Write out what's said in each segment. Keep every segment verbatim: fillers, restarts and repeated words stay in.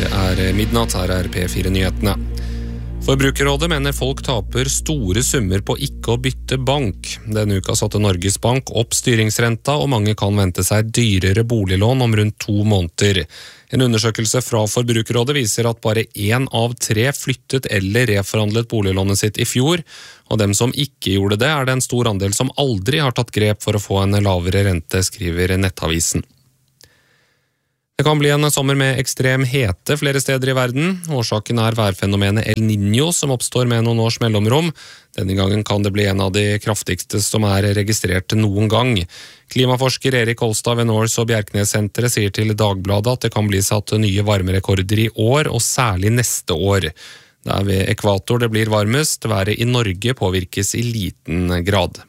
Det er midnatt, her er P fire Nyhetene. Forbrukerrådet mener folk taper store summer på ikke å bytte bank. Denne uka satte Norges Bank opp styringsrenta, og mange kan vente seg dyrere boliglån om rundt to måneder. En undersøkelse fra Forbrukerrådet viser at bare én av tre flyttet eller reforhandlet boliglånet sitt i fjor, og dem som ikke gjorde det, er det en stor andel som aldri har tatt grep for å få en lavere rente, skriver Nettavisen. Det kan bli en sommer med ekstrem hete flere steder i verden. Årsaken er værfenomenet El Niño, som oppstår med noen års mellomrom. Denne gangen kan det bli en av de kraftigste som er registrert noen gang. Klimaforsker Erik Holstad ved Norse og Bjerknes-senteret sier til Dagbladet at det kan bli satt nye varmerekorder i år, og særlig neste år. Det er ved ekvator det blir varmest. Været i Norge påvirkes i liten grad.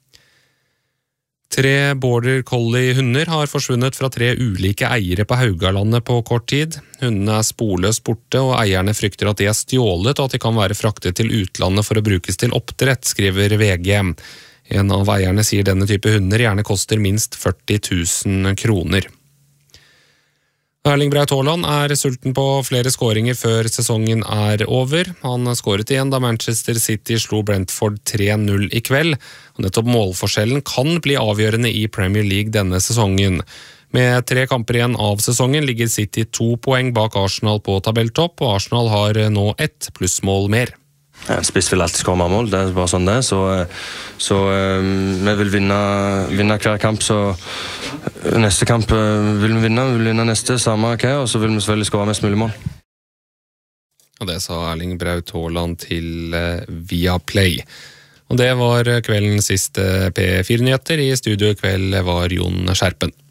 Tre border collie-hunder har forsvunnet fra tre ulike eiere på Haugalandet på kort tid. Hundene er sporløst borte, og eierne frykter at de er stjålet, og at de kan være fraktet til utlandet for å brukes til oppdrett, skriver V G. En av eierne sier denne type hunder gjerne koster minst førti tusen kroner. Erling Braut Haaland er sulten på flere skåringer før sesongen er over. Han skåret igjen da Manchester City slo Brentford tre null i kveld, og nettopp målforskjellen kan bli avgjørende i Premier League denne sesongen. Med tre kamper igjen av sesongen ligger City to poeng bak Arsenal på tabelltopp, og Arsenal har nå ett plussmål mer. Ja, spiss vil alltid skåre mer mål, det er bare sånn det, så, så um, vi vil vinne, vinne hver kamp, så neste kamp uh, vil vi vinne, vi vil vinne neste, samme hva, og så vil vi selvfølgelig skåre mest mulig mål. Og det sa Erling Braut Haaland til uh, Viaplay. Og det var kveldens siste P fire Nyheter. I studio i kveld var Jon Skjerpen.